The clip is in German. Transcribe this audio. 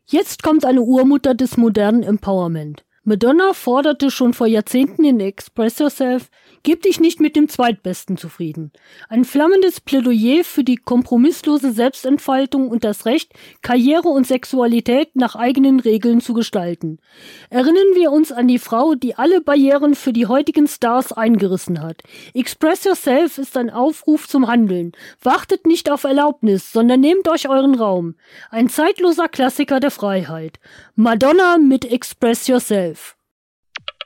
Jetzt kommt eine Urmutter des modernen Empowerment. Madonna forderte schon vor Jahrzehnten in Express Yourself: Gib dich nicht mit dem Zweitbesten zufrieden. Ein flammendes Plädoyer für die kompromisslose Selbstentfaltung und das Recht, Karriere und Sexualität nach eigenen Regeln zu gestalten. Erinnern wir uns an die Frau, die alle Barrieren für die heutigen Stars eingerissen hat. Express Yourself ist ein Aufruf zum Handeln. Wartet nicht auf Erlaubnis, sondern nehmt euch euren Raum. Ein zeitloser Klassiker der Freiheit. Madonna mit Express Yourself.